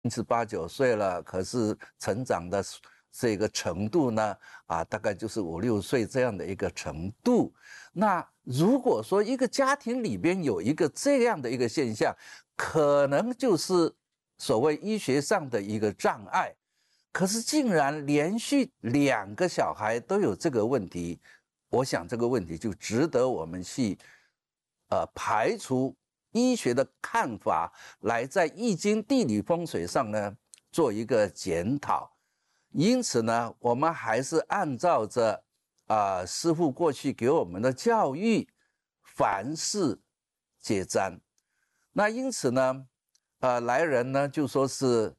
是8、9岁了，可是成长的这个程度呢，大概就是5、6岁这样的一个程度。那如果说一个家庭里边有一个这样的一个现象，可能就是所谓医学上的一个障碍。可是竟然连续2个小孩都有这个问题，我想这个问题就值得我们去排除医学的看法，来在易经地理风水上呢做一个检讨。因此呢，我们还是按照着师父过去给我们的教育，凡事皆占。那因此呢，来人呢就说是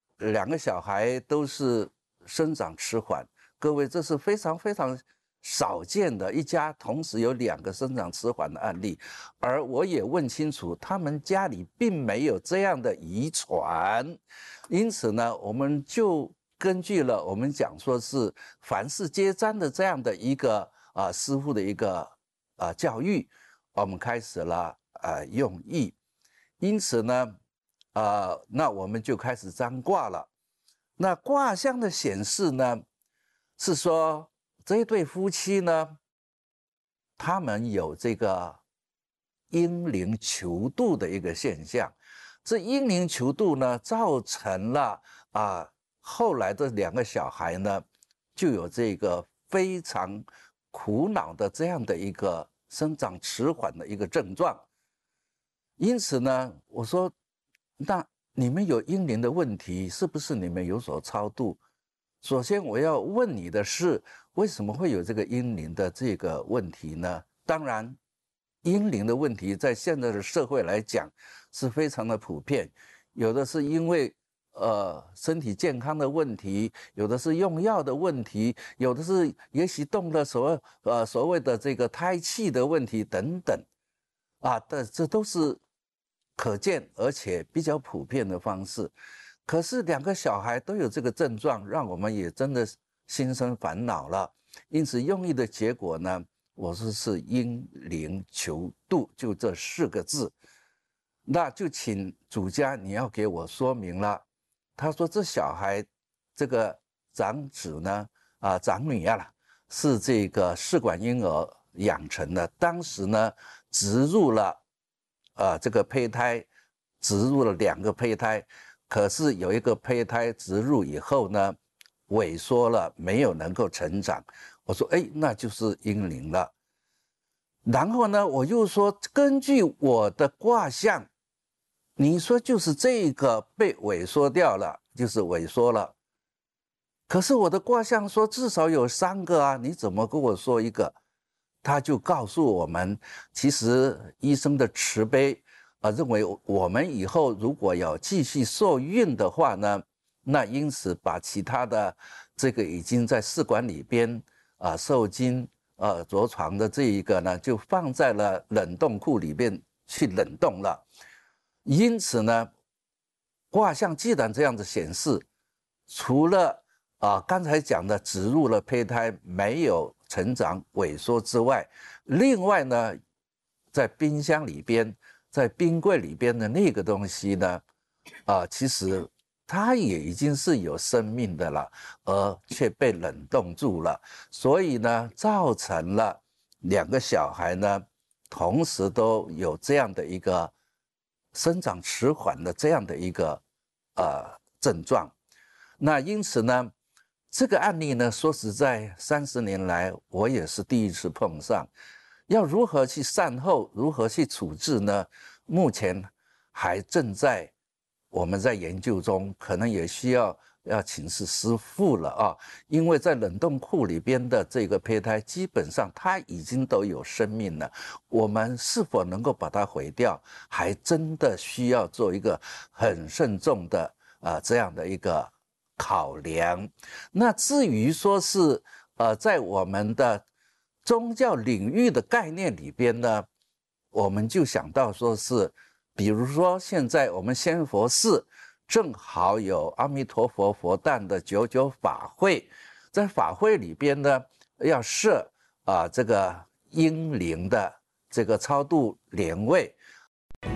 2个小孩都是生长迟缓，各位这是非常非常少见的，一家同时有2个生长迟缓的案例。而我也问清楚，他们家里并没有这样的遗传，因此呢，我们就根据了我们讲说是凡事皆占的这样的一个师父的一个教育，我们开始了用意。因此呢，那我们就开始占卦了。那卦象的显示呢，是说这一对夫妻呢，他们有这个阴灵求度的一个现象。这阴灵求度呢，造成了后来的2个小孩呢，就有这个非常苦恼的这样的一个生长迟缓的一个症状。因此呢，我说，那你们有阴灵的问题，是不是你们有所超度？首先我要问你的是，为什么会有这个阴灵的这个问题呢？当然，阴灵的问题在现在的社会来讲是非常的普遍，有的是因为身体健康的问题，有的是用药的问题，有的是也许动了所谓的这个胎气的问题等等，这都是可见而且比较普遍的方式。可是2个小孩都有这个症状，让我们也真的心生烦恼了。因此用意的结果呢，我说是阴灵求度，就这4个字。那就请主家你要给我说明了。他说这小孩这个长子呢，长女是这个试管婴儿养成的，当时呢植入了这个胚胎，植入了2个胚胎，可是有一个胚胎植入以后呢，萎缩了，没有能够成长。我说那就是阴灵了。然后呢，我又说根据我的卦象，你说就是这个被萎缩掉了，就是萎缩了。可是我的卦象说至少有3个你怎么跟我说1个？他就告诉我们，其实医生的慈悲认为我们以后如果要继续受孕的话呢，那因此把其他的这个已经在试管里边受精着床的这一个呢，就放在了冷冻库里边去冷冻了。因此呢，卦象既然这样子显示，除了刚才讲的植入了胚胎没有成长萎缩之外，另外呢，在冰箱里边，在冰柜里边的那个东西呢，其实它也已经是有生命的了，而却被冷冻住了，所以呢，造成了2个小孩呢，同时都有这样的一个生长迟缓的这样的一个症状。那因此呢，这个案例呢，说实在30年来我也是第一次碰上，要如何去善后，如何去处置呢？目前还正在我们在研究中，可能也需要请示师父了因为在冷冻库里边的这个胚胎基本上它已经都有生命了，我们是否能够把它毁掉，还真的需要做一个很慎重的这样的一个考量。那至于说是在我们的宗教领域的概念里边呢，我们就想到说是，比如说现在我们仙佛寺正好有阿弥陀佛佛诞的99法会，在法会里边呢，要设这个阴灵的这个超度莲位。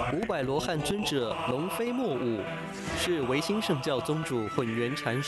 五百罗汉尊者龙飞莫舞，是唯心圣教宗主混元禅师